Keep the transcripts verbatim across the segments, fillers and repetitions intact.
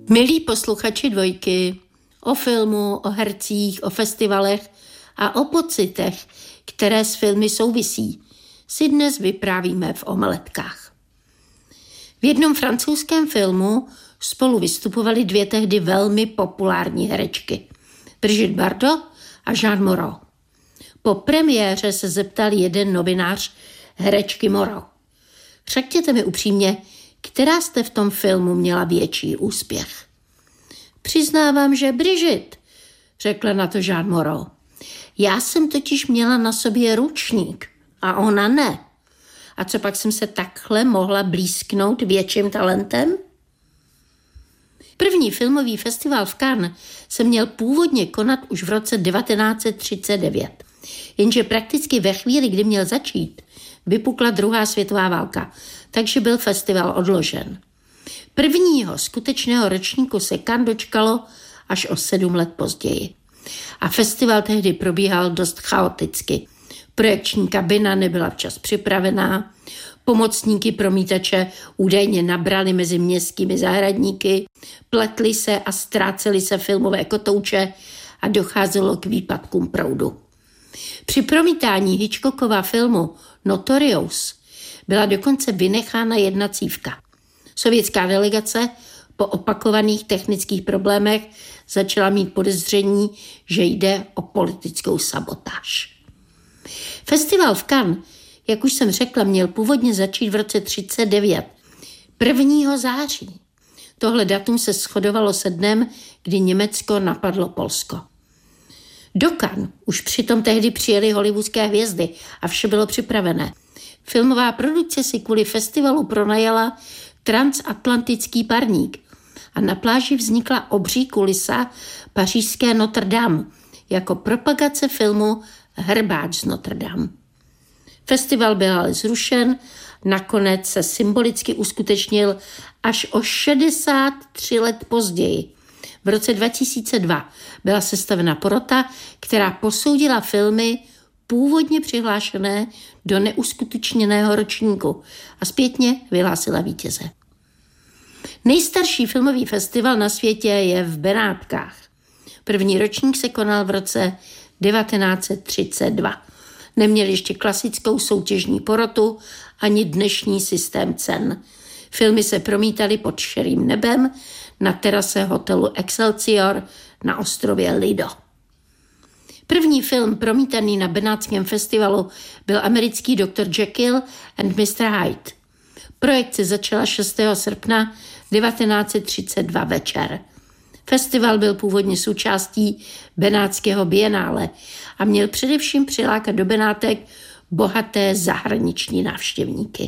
Milí posluchači Dvojky, o filmu, o hercích, o festivalech a o pocitech, které s filmy souvisí, si dnes vyprávíme v Omeletkách. V jednom francouzském filmu spolu vystupovaly dvě tehdy velmi populární herečky, Brigitte Bardot a Jeanne Moreau. Po premiéře se zeptal jeden novinář herečky Moreau: řekněte mi upřímně, která jste v tom filmu měla větší úspěch? Přiznávám, že Brigitte, řekla na to Jeanne Moreau. Já jsem totiž měla na sobě ručník a ona ne. A co pak jsem se takhle mohla blízknout větším talentem? První filmový festival v Cannes se měl původně konat už v roce devatenáct set třicet devět. Jenže prakticky ve chvíli, kdy měl začít, vypukla druhá světová válka, takže byl festival odložen. Prvního skutečného ročníku se Cannes dočkalo až o sedm let později. A festival tehdy probíhal dost chaoticky. Projekční kabina nebyla včas připravená, pomocníky promítače údajně nabrali mezi městskými zahradníky, pletly se a ztrácely se filmové kotouče a docházelo k výpadkům proudu. Při promítání Hitchcockova filmu Notorious byla dokonce vynechána jedna cívka. Sovětská delegace po opakovaných technických problémech začala mít podezření, že jde o politickou sabotáž. Festival v Cannes, jak už jsem řekla, měl původně začít v roce třicet devět, prvního září. Tohle datum se shodovalo se dnem, kdy Německo napadlo Polsko. Do Cannes už přitom tehdy přijeli hollywoodské hvězdy a vše bylo připravené. Filmová produkce si kvůli festivalu pronajala transatlantický parník a na pláži vznikla obří kulisa pařížské Notre Dame jako propagace filmu Hrbáč z Notre Dame. Festival byl ale zrušen, nakonec se symbolicky uskutečnil až o šedesát tři let později. V roce dva tisíce dva byla sestavena porota, která posoudila filmy původně přihlášené do neuskutečněného ročníku a zpětně vyhlásila vítěze. Nejstarší filmový festival na světě je v Benátkách. První ročník se konal v roce devatenáct set třicet dva. Neměl ještě klasickou soutěžní porotu ani dnešní systém cen. Filmy se promítaly pod širým nebem na terase hotelu Excelsior na ostrově Lido. První film promítaný na Benátském festivalu byl americký doktor Jekyll and mister Hyde. Projekce začala šestého srpna devatenáct set třicet dva večer. Festival byl původně součástí Benátského bienále a měl především přilákat do Benátek bohaté zahraniční návštěvníky.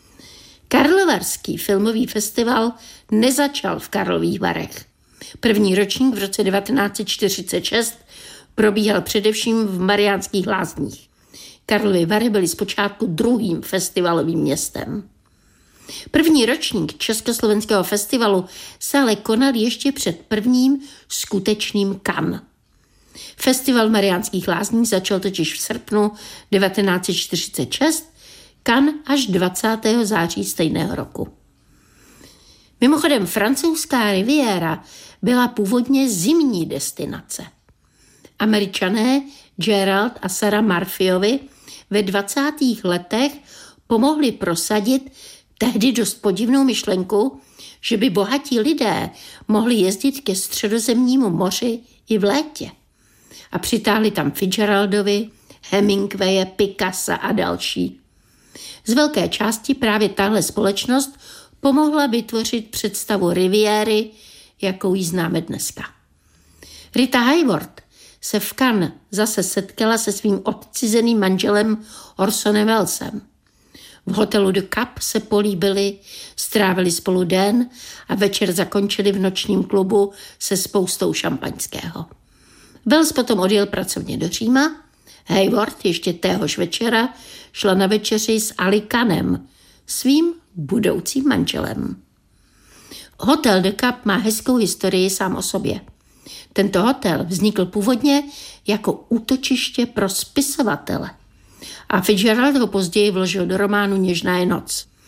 Karlovarský filmový festival nezačal v Karlových Varech. První ročník v roce devatenáct set čtyřicet šest probíhal především v Mariánských Lázních. Karlovy Vary byly zpočátku druhým festivalovým městem. První ročník Československého festivalu se ale konal ještě před prvním skutečným Cannes. Festival v Mariánských Lázních začal totiž v srpnu devatenáct set čtyřicet šest, Cannes až dvacátého září stejného roku. Mimochodem, francouzská riviéra byla původně zimní destinace. Američané Gerald a Sarah Murphyovi ve dvacátých letech pomohli prosadit tehdy dost podivnou myšlenku, že by bohatí lidé mohli jezdit ke Středozemnímu moři i v létě. A přitáhli tam Fitzgeraldovi, Hemingwaye, Picassa a další. Z velké části právě tahle společnost pomohla vytvořit představu riviéry, jakou ji známe dneska. Rita Hayworth se v Cannes zase setkala se svým odcizeným manželem Orsonem Wellesem. V hotelu The Cap se políbili, strávili spolu den a večer zakončili v nočním klubu se spoustou šampaňského. Wells potom odjel pracovně do Říma, Hayworth ještě téhož večera šla na večeři s Ali Khanem, svým budoucím manželem. Hotel The Cap má hezkou historii sám o sobě. Tento hotel vznikl původně jako útočiště pro spisovatele a Fitzgerald ho později vložil do románu Něžná je noc.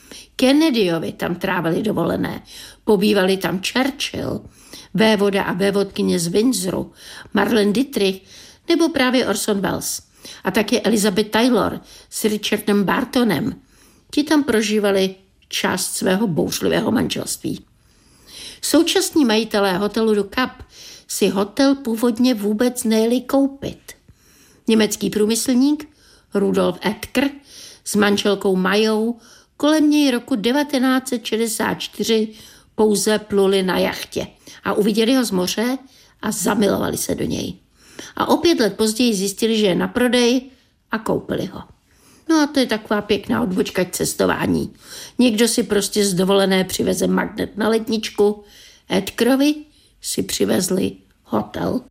Kennedyovi tam trávili dovolené, pobývali tam Churchill, vévoda a vévodkyně z Windsoru, Marlene Dietrich nebo právě Orson Welles. A taky Elizabeth Taylor s Richardem Bartonem. Ti tam prožívali část svého bouřlivého manželství. Současní majitelé hotelu The Cup si hotel původně vůbec nejeli koupit. Německý průmyslník Rudolf Edgar s manželkou Majou kolem něj roku devatenáct set šedesát čtyři pouze pluli na jachtě a uviděli ho z moře a zamilovali se do něj. A o pět let později zjistili, že je na prodej a koupili ho. No a to je taková pěkná odbočka k cestování. Někdo si prostě z dovolené přiveze magnet na ledničku, Edgarovi si přivezli hotel.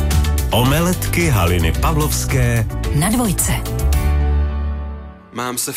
Omeletky Haliny Pavlovské na dvojce. Mám se